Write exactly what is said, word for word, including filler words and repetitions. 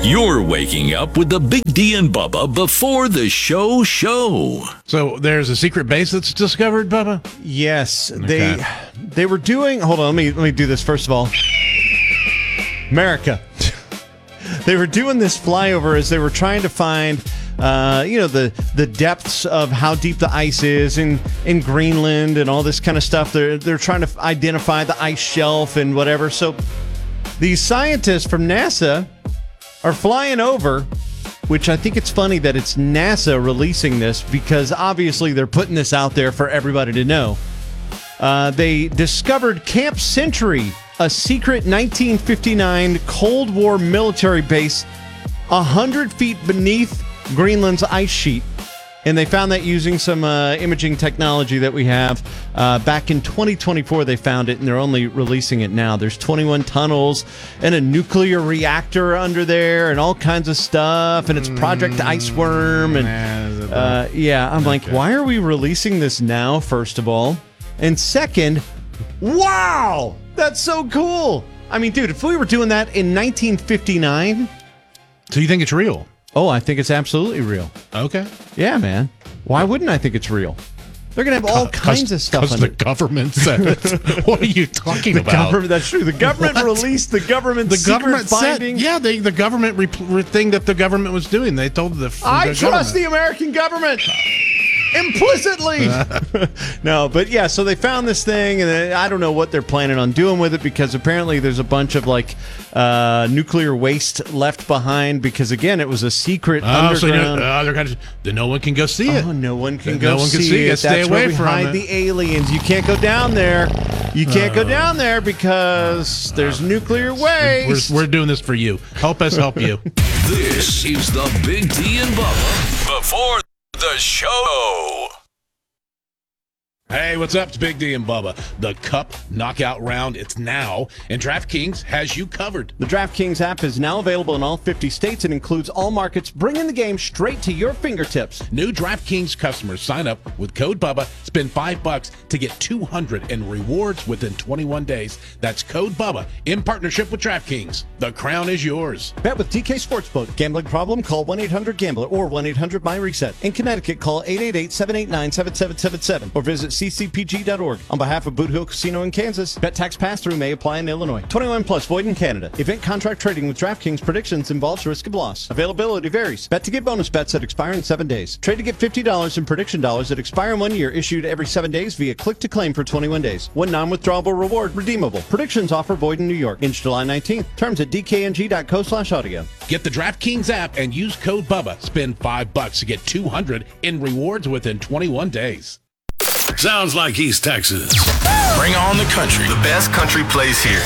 You're waking up with the Big D and Bubba before the show show. So there's a secret base that's discovered, Bubba? Yes, they they were doing. Hold on, let me let me do this first of all. America. They were doing this flyover as they were trying to find, uh, you know, the the depths of how deep the ice is in, in Greenland and all this kind of stuff. They're they're trying to identify the ice shelf and whatever. So these scientists from NASA are flying over, which I think it's funny that it's NASA releasing this because obviously they're putting this out there for everybody to know. Uh, they discovered Camp Century, a secret nineteen fifty-nine Cold War military base one hundred feet beneath Greenland's ice sheet. And they found that using some uh, imaging technology that we have. Uh, back in twenty twenty-four, they found it, and they're only releasing it now. There's twenty-one tunnels and a nuclear reactor under there and all kinds of stuff. And it's Project Iceworm. And uh, yeah, I'm like, why are we releasing this now, first of all? And second, wow, that's so cool. I mean, dude, if we were doing that in nineteen fifty-nine. So you think it's real? Oh, I think it's absolutely real. Okay. Yeah, man. Why wouldn't I think it's real? They're going to have all kinds of stuff on it. Because the it. government said it. What are you talking the about? Government, that's true. The government What? released the government The secret government finding. said, yeah, they, the government re- re- thing that the government was doing. They told the, the I government. trust the American government. Implicitly. No, but yeah, so they found this thing, and I don't know what they're planning on doing with it because apparently there's a bunch of like uh, nuclear waste left behind because, again, it was a secret Oh, underground. so you know, uh, they're gonna, then no one can go see it. Oh, no one can No go one can see, see it. it. Stay That's away where we from hide it. the aliens. You can't go down there. You can't go down there because there's nuclear waste. We're, we're doing this for you. Help us help you. This is the Big D and Bubba before the show. Hey, what's up? It's Big D and Bubba. The Cup Knockout Round, it's now, and DraftKings has you covered. The DraftKings app is now available in all fifty states and includes all markets, bringing the game straight to your fingertips. New DraftKings customers sign up with code BUBBA, spend five bucks to get two hundred in rewards within twenty-one days. That's code BUBBA in partnership with DraftKings. The crown is yours. Bet with D K Sportsbook. Gambling problem? Call one eight hundred gambler or one eight hundred my reset. In Connecticut, call eight eight eight, seven eight nine, seven seven seven seven or visit c c p g dot org. On behalf of Boot Hill Casino in Kansas, bet tax pass-through may apply in Illinois. twenty-one plus, void in Canada. Event contract trading with DraftKings predictions involves risk of loss. Availability varies. Bet to get bonus bets that expire in seven days. Trade to get fifty dollars in prediction dollars that expire in one year, issued every seven days via click to claim for twenty-one days. One non-withdrawable reward redeemable. Predictions offer void in New York. Ends July nineteenth. Terms at d k n g dot co slash audio. Get the DraftKings app and use code BUBBA. Spend five bucks to get two hundred in rewards within twenty-one days. Sounds like East Texas. Bring on the country. The best country plays here.